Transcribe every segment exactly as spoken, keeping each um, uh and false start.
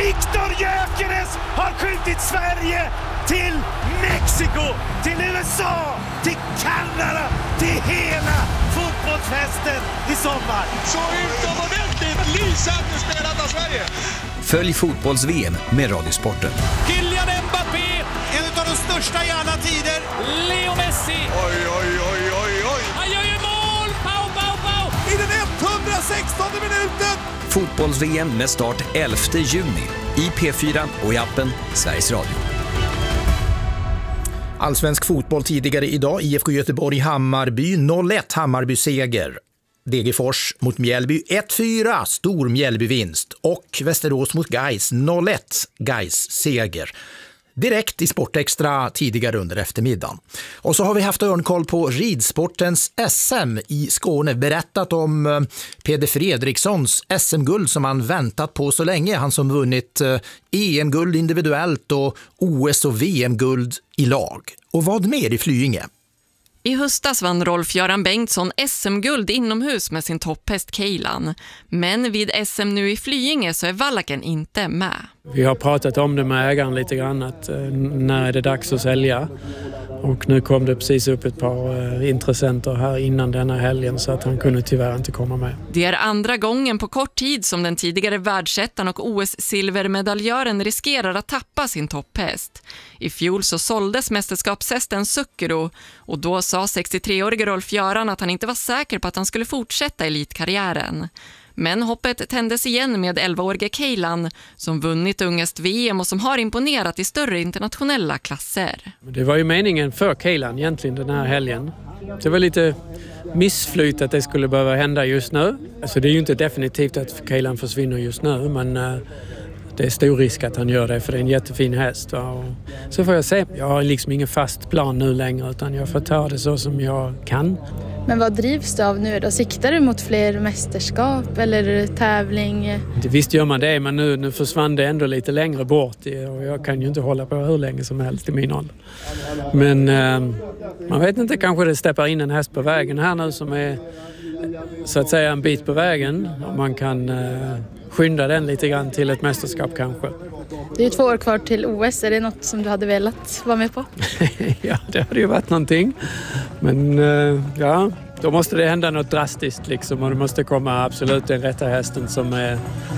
Viktor Gyökeres har skjutit Sverige till Mexiko, till U S A, till Kanada, till hela fotbollsfesten i sommar. Så utomordentligt lysande spelat av Sverige. Följ fotbolls-V M med Radiosporten. Kylian Mbappé, en av de största i alla tider. Leo Messi. Oj, oj, oj, oj, oj. Han gör ju mål! Pau, pau, pau! I den etthundrasextonde minuten! Fotbolls-V M med start elfte juni i P fyra och i appen Sveriges Radio. Allsvensk fotboll tidigare idag. I F K Göteborg Hammarby noll ett Hammarby-seger. Degerfors mot Mjällby ett fyra, stor Mjällby-vinst. Och Västerås mot Gais noll ett, Gais-seger. Direkt i Sportextra tidigare under eftermiddagen. Och så har vi haft örnkoll på ridsportens S M i Skåne. Berättat om Peder Fredrikssons S M-guld som han väntat på så länge. Han som vunnit E M-guld individuellt och O S och V M-guld i lag. Och vad mer i Flyinge? I höstas vann Rolf-Göran Bengtsson S M-guld inomhus med sin topphäst Kejlan. Men vid S M nu i Flyinge så är Vallaken inte med. Vi har pratat om det med ägaren lite grann, att eh, när är det dags att sälja. Och nu kom det precis upp ett par eh, intressenter här innan denna helgen så att han kunde tyvärr inte komma med. Det är andra gången på kort tid som den tidigare världsettan och O S-silvermedaljören riskerar att tappa sin topphäst. I fjol så såldes mästerskapshästen Sukkero och då sa sextiotreårige Rolf-Göran att han inte var säker på att han skulle fortsätta elitkarriären. Men hoppet tändes igen med elvaårige Kejlan som vunnit ungest V M och som har imponerat i större internationella klasser. Det var ju meningen för Kejlan egentligen den här helgen. Det var lite missflyt att det skulle behöva hända just nu. Alltså det är ju inte definitivt att Kejlan försvinner just nu, men det är stor risk att han gör det för det är en jättefin häst. Va? Och så får jag se. Jag har liksom ingen fast plan nu längre utan jag får ta det så som jag kan. Men vad drivs du av nu då? Siktar du mot fler mästerskap eller tävling? Det visst gör man det, men nu, nu försvann det ändå lite längre bort och jag kan ju inte hålla på hur länge som helst i min ålder. Men eh, man vet inte, kanske det steppar in en häst på vägen här nu som är så att säga en bit på vägen och man kan eh, skynda den lite grann till ett mästerskap kanske. Det är ju två år kvar till O S. Är det något som du hade velat vara med på? Ja, det hade ju varit någonting. Men uh, ja, då måste det hända något drastiskt liksom. Och det måste komma absolut den rätta hästen som är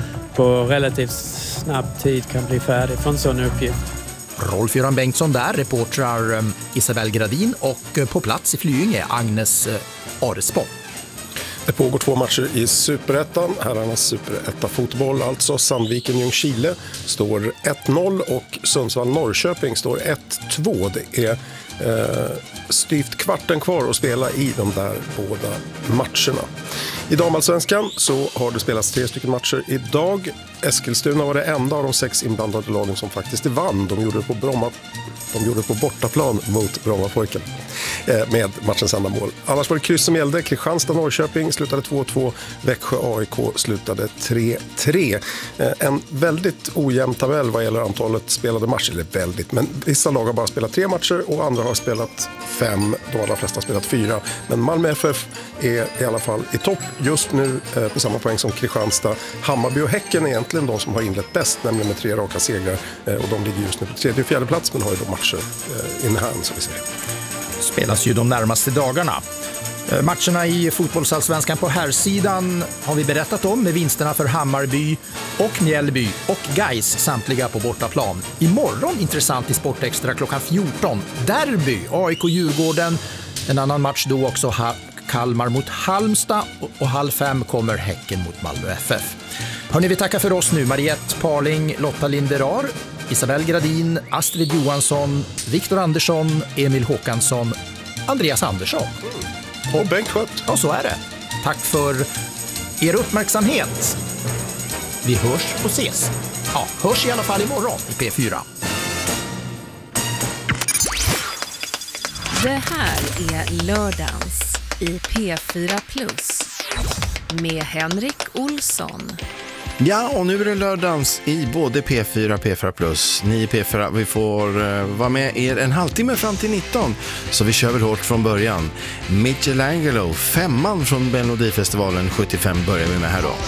på relativt snabb tid kan bli färdig för en sån uppgift. Rolf-Göran Bengtsson där, reportrar Isabel Gradin och på plats i Flyinge Agnes Aresborg. Det pågår två matcher i Superettan. Herrarnas Superetta-fotboll, alltså Sandviken-Ljungskile står ett noll och Sundsvall-Norrköping står ett två. Det är eh, styvt kvarten kvar att spela i de där båda matcherna. I damallsvenskan så har det spelats tre stycken matcher idag. Eskilstuna var det enda av de sex inblandade lagen som faktiskt vann. De gjorde det på Bromma. De gjorde det på bortaplan mot Brommapojken eh, med matchens enda mål. Annars var det kryss som gällde. Kristianstad-Norrköping slutade två två. Växjö-A I K slutade tre tre. Eh, en väldigt ojämn tabell vad gäller antalet spelade matcher. Eller väldigt, men vissa lag har bara spelat tre matcher och andra har spelat fem. De allra flesta har spelat fyra. Men Malmö F F är i alla fall i topp just nu eh, på samma poäng som Kristianstad. Hammarby och Häcken är egentligen de som har inlett bäst, nämligen med tre raka segrar. Eh, och de ligger just nu på tredje och fjärde plats men har ju då matcher eh, in hand, som vi säger. Spelas ju de närmaste dagarna. Eh, matcherna i fotbollsallsvenskan på här sidan har vi berättat om med vinsterna för Hammarby och Mjällby och Gais samtliga på bortaplan. Imorgon intressant i Sportextra klockan fjorton. Derby, A I K-Djurgården. En annan match då också ha- Kalmar mot Halmstad och, och halv fem kommer Häcken mot Malmö F F. Hörrni, vi tackar för oss nu. Mariette Parling, Lotta Linderar, Isabel Gradin, Astrid Johansson, Viktor Andersson, Emil Håkansson, Andreas Andersson. Och Bengt Schött. Och så är det. Tack för er uppmärksamhet. Vi hörs och ses. Ja, hörs i alla fall imorgon i P fyra. Det här är Lördagens i P fyra Plus med Henrik Olsson. Ja, och nu är det Lördagens i både P fyra och P fyra Plus. Ni i P fyra, vi får uh, vara med er en halvtimme fram till nitton. Så vi kör väl hårt från början. Michelangelo, femman från Melodifestivalen sjuttiofem börjar vi med här då.